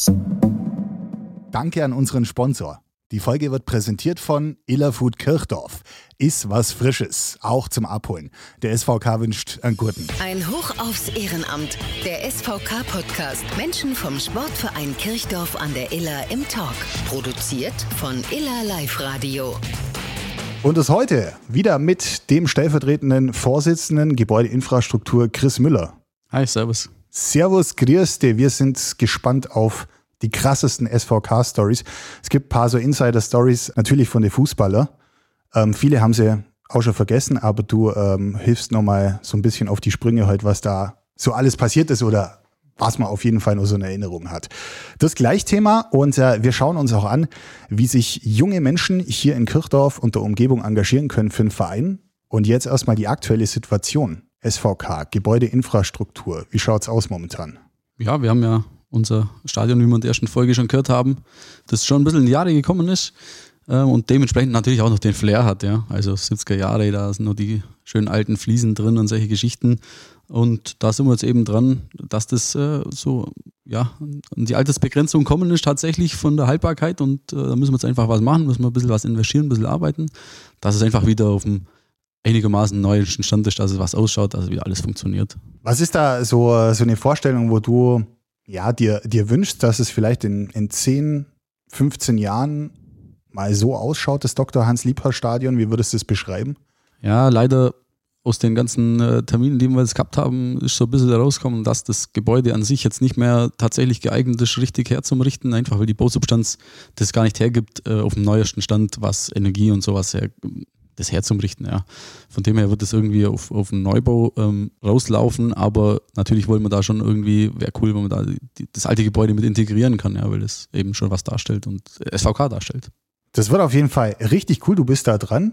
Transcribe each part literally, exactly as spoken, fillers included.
Danke an unseren Sponsor. Die Folge wird präsentiert von Illerfood Kirchdorf. Ist was Frisches, auch zum Abholen. Der S V K wünscht einen guten. Ein Hoch aufs Ehrenamt. Der S V K-Podcast. Menschen vom Sportverein Kirchdorf an der Iller im Talk. Produziert von Iller Live Radio. Und das heute wieder mit dem stellvertretenden Vorsitzenden Gebäudeinfrastruktur Chris Müller. Hi, servus. Servus, grüß dich. Wir sind gespannt auf die krassesten S V K-Stories. Es gibt ein paar so Insider-Stories, natürlich von den Fußballern. Ähm, viele haben sie auch schon vergessen, aber du ähm, hilfst nochmal so ein bisschen auf die Sprünge heute, was da so alles passiert ist oder was man auf jeden Fall nur so eine Erinnerung hat. Das Gleichthema und äh, wir schauen uns auch an, wie sich junge Menschen hier in Kirchdorf und der Umgebung engagieren können für einen Verein. Und jetzt erstmal die aktuelle Situation. S V K, Gebäudeinfrastruktur. Wie schaut's aus momentan? Ja, wir haben ja unser Stadion, wie wir in der ersten Folge schon gehört haben, das schon ein bisschen in die Jahre gekommen ist äh, und dementsprechend natürlich auch noch den Flair hat. Ja. Also siebziger Jahre, da sind nur die schönen alten Fliesen drin und solche Geschichten. Und da sind wir jetzt eben dran, dass das äh, so ja, an die Altersbegrenzung kommen ist tatsächlich von der Haltbarkeit und äh, da müssen wir jetzt einfach was machen, müssen wir ein bisschen was investieren, ein bisschen arbeiten, dass es einfach wieder auf dem einigermaßen neuesten Stand ist, dass es was ausschaut, dass es wieder alles funktioniert. Was ist da so, so eine Vorstellung, wo du ja, dir, dir wünschst, dass es vielleicht in, in zehn, fünfzehn Jahren mal so ausschaut, das Doktor Hans-Liebhardt-Stadion? Wie würdest du es beschreiben? Ja, leider aus den ganzen äh, Terminen, die wir jetzt gehabt haben, ist so ein bisschen herausgekommen, dass das Gebäude an sich jetzt nicht mehr tatsächlich geeignet ist, richtig herzurichten, einfach weil die Bausubstanz das gar nicht hergibt, äh, auf dem neuesten Stand, was Energie und sowas her, das herzurichten, ja. Von dem her wird es irgendwie auf, auf einen Neubau ähm, rauslaufen, aber natürlich wollen wir da schon irgendwie, wäre cool, wenn man da die, das alte Gebäude mit integrieren kann, ja, weil das eben schon was darstellt und S V K darstellt. Das wird auf jeden Fall richtig cool, du bist da dran,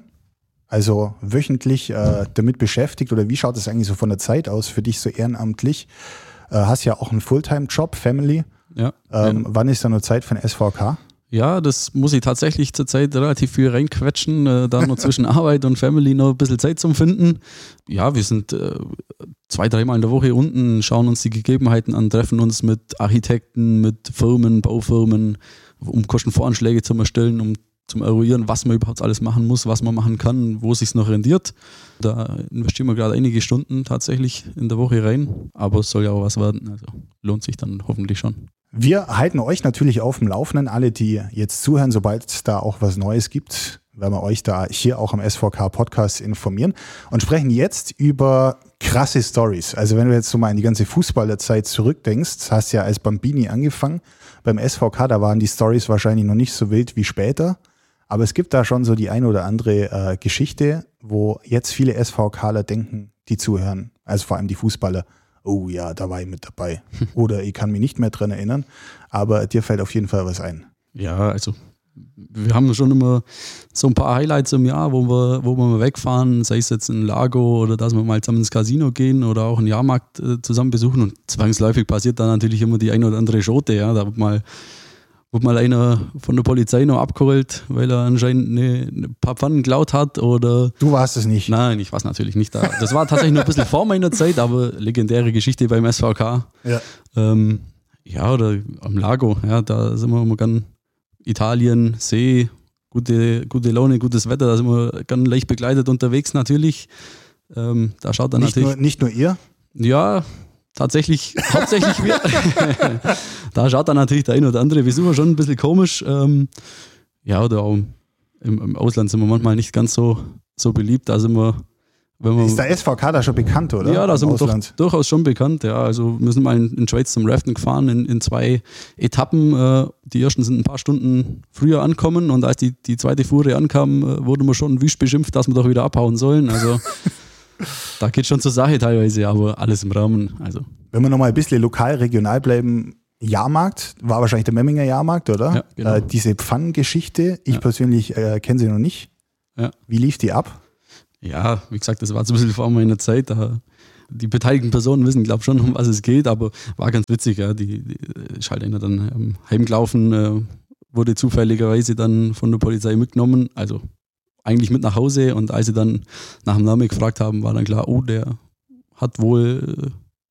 also wöchentlich äh, damit beschäftigt oder wie schaut das eigentlich so von der Zeit aus für dich so ehrenamtlich? Äh, hast ja auch einen Fulltime-Job, Family. Ja, ähm, ja. Wann ist da noch Zeit für ein S V K? Ja, das muss ich tatsächlich zurzeit relativ viel reinquetschen, äh, da noch zwischen Arbeit und Family noch ein bisschen Zeit zum Finden. Ja, wir sind äh, zwei, dreimal in der Woche unten, schauen uns die Gegebenheiten an, treffen uns mit Architekten, mit Firmen, Baufirmen, um Kostenvoranschläge zu erstellen, um zum Eruieren, was man überhaupt alles machen muss, was man machen kann, wo es sich noch rendiert. Da investieren wir gerade einige Stunden tatsächlich in der Woche rein, aber es soll ja auch was werden, also lohnt sich dann hoffentlich schon. Wir halten euch natürlich auf dem Laufenden, alle, die jetzt zuhören, sobald es da auch was Neues gibt, werden wir euch da hier auch im S V K-Podcast informieren und sprechen jetzt über krasse Stories. Also wenn du jetzt so mal in die ganze Fußballerzeit zurückdenkst, hast ja als Bambini angefangen, beim S V K, da waren die Stories wahrscheinlich noch nicht so wild wie später, aber es gibt da schon so die eine oder andere äh, Geschichte, wo jetzt viele SVKler denken, die zuhören, also vor allem die Fußballer, oh ja, da war ich mit dabei. Oder ich kann mich nicht mehr dran erinnern, aber dir fällt auf jeden Fall was ein. Ja, also wir haben schon immer so ein paar Highlights im Jahr, wo wir, wo wir mal wegfahren, sei es jetzt ein Lago oder dass wir mal zusammen ins Casino gehen oder auch einen Jahrmarkt äh, zusammen besuchen und zwangsläufig passiert dann natürlich immer die eine oder andere Schote, ja, da wird mal Wurde mal einer von der Polizei noch abgeholt, weil er anscheinend eine, ein paar Pfannen geklaut hat oder... Du warst es nicht? Nein, ich war es natürlich nicht. Da. Das war tatsächlich noch ein bisschen vor meiner Zeit, aber legendäre Geschichte beim S V K. Ja, ähm, ja oder am Lago, ja, da sind wir immer ganz Italien, See, gute, gute Laune, gutes Wetter, da sind wir ganz leicht begleitet unterwegs natürlich. Ähm, da schaut dann nicht natürlich... Nur, nicht nur ihr? Ja, tatsächlich, hauptsächlich wir. Da schaut dann natürlich der ein oder andere Besucher schon ein bisschen komisch. Ähm, ja, oder auch im, im Ausland sind wir manchmal nicht ganz so, so beliebt. Da sind wir, wenn wir, ist der S V K da schon bekannt, oder? Ja, da sind Im wir doch, durchaus schon bekannt. Ja, also wir sind mal in, in Schweiz zum Raften gefahren, in, in zwei Etappen. Äh, die ersten sind ein paar Stunden früher ankommen und als die, die zweite Fuhre ankam, äh, wurde man schon wüst beschimpft, dass wir doch wieder abhauen sollen. Also da geht schon zur Sache teilweise, aber alles im Rahmen. Also. Wenn wir nochmal ein bisschen lokal, regional bleiben, Jahrmarkt, war wahrscheinlich der Memminger Jahrmarkt, oder? Ja, genau. Äh, diese Pfannengeschichte, ich ja. persönlich äh, kenne sie noch nicht. Ja. Wie lief die ab? Ja, wie gesagt, das war so ein bisschen vor meiner Zeit. Da die beteiligten Personen wissen, glaube ich, schon, um was es geht, aber war ganz witzig. Ja. Die, die ist halt einer dann ähm, heimgelaufen, äh, wurde zufälligerweise dann von der Polizei mitgenommen, also eigentlich mit nach Hause, und als sie dann nach dem Namen gefragt haben, war dann klar, oh, der hat wohl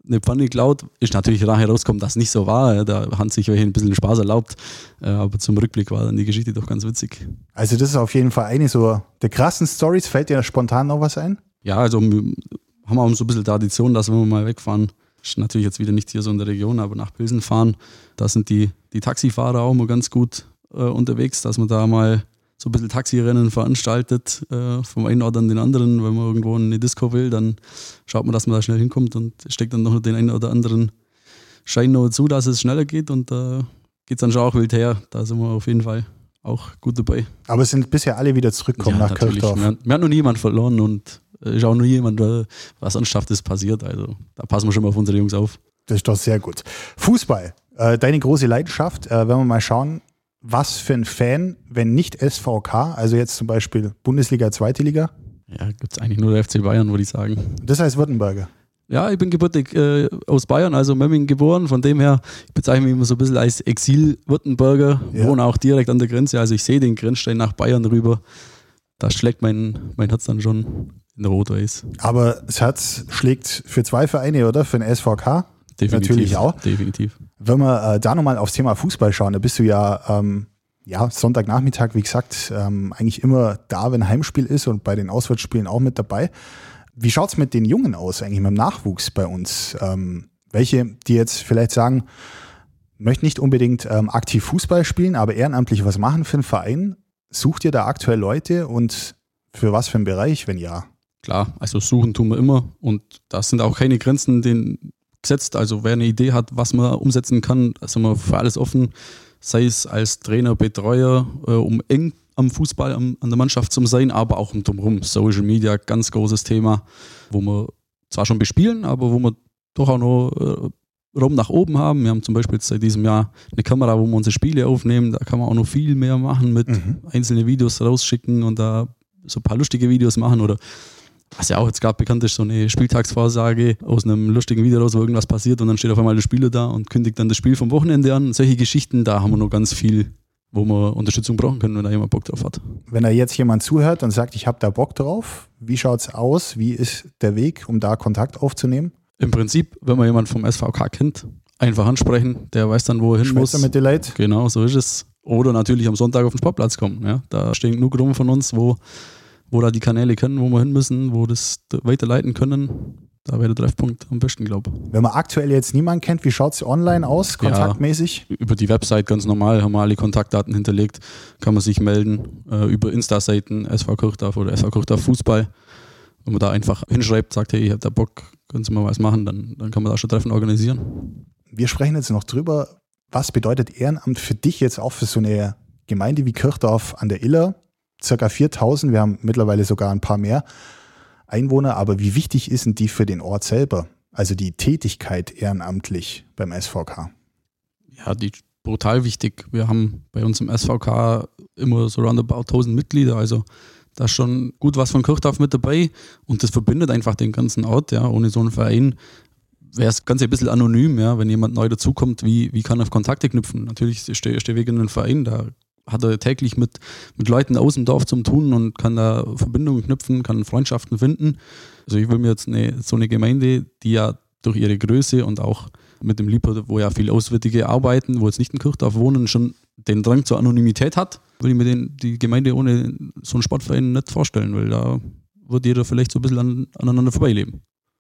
eine Pfanne geklaut. Ist natürlich nachher rausgekommen, dass es nicht so war. Da haben sich welche ein bisschen Spaß erlaubt. Aber zum Rückblick war dann die Geschichte doch ganz witzig. Also das ist auf jeden Fall eine so der krassen Storys. Fällt dir spontan noch was ein? Ja, also wir haben auch so ein bisschen Tradition, dass wenn wir mal wegfahren, ist natürlich jetzt wieder nicht hier so in der Region, aber nach Pilsen fahren, da sind die, die Taxifahrer auch mal ganz gut äh, unterwegs, dass man da mal so ein bisschen Taxirennen veranstaltet, äh, vom einen Ort an den anderen. Wenn man irgendwo in eine Disco will, dann schaut man, dass man da schnell hinkommt und steckt dann noch den einen oder anderen Schein noch zu, dass es schneller geht und da äh, geht es dann schon auch wild her. Da sind wir auf jeden Fall auch gut dabei. Aber es sind bisher alle wieder zurückgekommen ja, nach Kirchdorf. Wir, wir haben noch niemand verloren und ist auch noch jemand, was Ernsthaftes passiert. Also da passen wir schon mal auf unsere Jungs auf. Das ist doch sehr gut. Fußball, äh, deine große Leidenschaft. Äh, wenn wir mal schauen, was für ein Fan, wenn nicht S V K, also jetzt zum Beispiel Bundesliga, Zweite Liga? Ja, gibt es eigentlich nur der F C Bayern, würde ich sagen. Das heißt Württemberger? Ja, ich bin gebürtig äh, aus Bayern, also Memmingen geboren. Von dem her, ich bezeichne mich immer so ein bisschen als Exil-Württemberger. Ja. Wohne auch direkt an der Grenze, also ich sehe den Grenzstein nach Bayern rüber. Da schlägt mein, mein Herz dann schon in Rot-Weiß. Aber das Herz schlägt für zwei Vereine, oder? Für den S V K? Definitiv, natürlich auch. Definitiv. Wenn wir äh, da nochmal aufs Thema Fußball schauen, da bist du ja, ähm, ja Sonntagnachmittag, wie gesagt, ähm, eigentlich immer da, wenn Heimspiel ist und bei den Auswärtsspielen auch mit dabei. Wie schaut es mit den Jungen aus, eigentlich mit dem Nachwuchs bei uns? Ähm, welche, die jetzt vielleicht sagen, möchten nicht unbedingt ähm, aktiv Fußball spielen, aber ehrenamtlich was machen für einen Verein? Sucht ihr da aktuell Leute und für was für einen Bereich, wenn ja? Klar, also suchen tun wir immer und da sind auch keine Grenzen den gesetzt. Also wer eine Idee hat, was man umsetzen kann, sind wir für alles offen, sei es als Trainer, Betreuer, äh, um eng am Fußball, am, an der Mannschaft zu sein, aber auch um drumherum. Social Media, ganz großes Thema, wo wir zwar schon bespielen, aber wo wir doch auch noch äh, Raum nach oben haben. Wir haben zum Beispiel seit diesem Jahr eine Kamera, wo wir unsere Spiele aufnehmen. Da kann man auch noch viel mehr machen, mit mhm. einzelne Videos rausschicken und da so ein paar lustige Videos machen oder was ja auch jetzt gerade bekannt ist, so eine Spieltagsvorsage aus einem lustigen Video raus, wo irgendwas passiert und dann steht auf einmal der Spieler da und kündigt dann das Spiel vom Wochenende an. Solche Geschichten, da haben wir noch ganz viel, wo wir Unterstützung brauchen können, wenn da jemand Bock drauf hat. Wenn da jetzt jemand zuhört und sagt, ich habe da Bock drauf, wie schaut es aus? Wie ist der Weg, um da Kontakt aufzunehmen? Im Prinzip, wenn man jemanden vom S V K kennt, einfach ansprechen, der weiß dann, wo er hin muss. mit den Leuten. Genau, so ist es. Oder natürlich am Sonntag auf den Sportplatz kommen. Ja, da stehen genug rum von uns, wo wo da die Kanäle kennen, wo wir hin müssen, wo das weiterleiten können. Da wäre der Treffpunkt am besten, glaube ich. Wenn man aktuell jetzt niemanden kennt, wie schaut es online aus, kontaktmäßig? Ja, über die Website ganz normal, haben wir alle Kontaktdaten hinterlegt, kann man sich melden, äh, über Insta-Seiten S V Kirchdorf oder S V Kirchdorf Fußball. Wenn man da einfach hinschreibt, sagt, hey, ich habe da Bock, können Sie mal was machen, dann, dann kann man da schon Treffen organisieren. Wir sprechen jetzt noch drüber, was bedeutet Ehrenamt für dich jetzt auch für so eine Gemeinde wie Kirchdorf an der Iller? Circa viertausend, wir haben mittlerweile sogar ein paar mehr Einwohner, aber wie wichtig ist denn die für den Ort selber? Also die Tätigkeit ehrenamtlich beim S V K? Ja, die ist brutal wichtig. Wir haben bei uns im S V K immer so roundabout tausend Mitglieder, also da ist schon gut was von Kirchdorf mit dabei und das verbindet einfach den ganzen Ort. Ja. Ohne so einen Verein wäre es ganz ein bisschen anonym, ja. Wenn jemand neu dazukommt, wie, wie kann er Kontakte knüpfen? Natürlich ist der, ist der Weg in den Verein, da hat er täglich mit, mit Leuten aus dem Dorf zum Tun und kann da Verbindungen knüpfen, kann Freundschaften finden. Also ich will mir jetzt eine, so eine Gemeinde, die ja durch ihre Größe und auch mit dem Liebhaber, wo ja viele Auswärtige arbeiten, wo jetzt nicht in Kirchdorf wohnen, schon den Drang zur Anonymität hat, will ich mir den, die Gemeinde ohne so einen Sportverein nicht vorstellen, weil da wird jeder vielleicht so ein bisschen an, aneinander vorbeileben.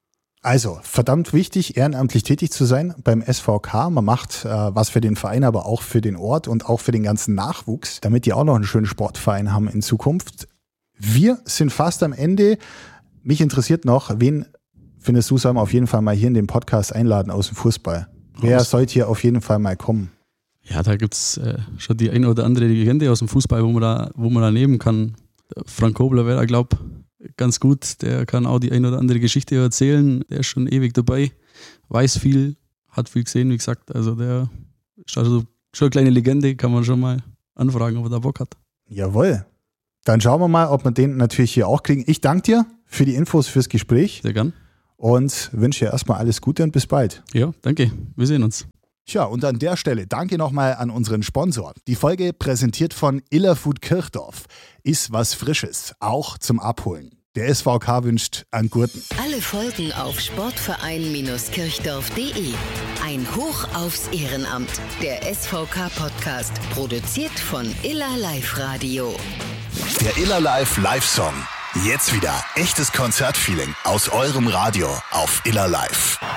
Also, verdammt wichtig, ehrenamtlich tätig zu sein beim S V K. Man macht äh, was für den Verein, aber auch für den Ort und auch für den ganzen Nachwuchs, damit die auch noch einen schönen Sportverein haben in Zukunft. Wir sind fast am Ende. Mich interessiert noch, wen findest du, sollen wir auf jeden Fall mal hier in den Podcast einladen aus dem Fußball? Wer aus sollte hier auf jeden Fall mal kommen? Ja, da gibt es äh, schon die eine oder andere Legende aus dem Fußball, wo man da, wo man da nehmen kann. Frank Kobler wäre da, glaube ich, ganz gut, der kann auch die eine oder andere Geschichte erzählen, der ist schon ewig dabei, weiß viel, hat viel gesehen, wie gesagt, also der ist also schon eine kleine Legende, kann man schon mal anfragen, ob er da Bock hat. Jawohl, dann schauen wir mal, ob wir den natürlich hier auch kriegen. Ich danke dir für die Infos, fürs Gespräch. Sehr gern. Und wünsche dir erstmal alles Gute und bis bald. Ja, danke, wir sehen uns. Tja, und an der Stelle danke nochmal an unseren Sponsor. Die Folge präsentiert von Iller Food Kirchdorf. Ist was Frisches, auch zum Abholen. Der S V K wünscht an Gurten. Alle Folgen auf sportverein Kirchdorf punkt de. Ein Hoch aufs Ehrenamt. Der S V K-Podcast, produziert von Iller Live Radio. Der Iller Live Live-Song. Jetzt wieder echtes Konzertfeeling aus eurem Radio auf Iller Live.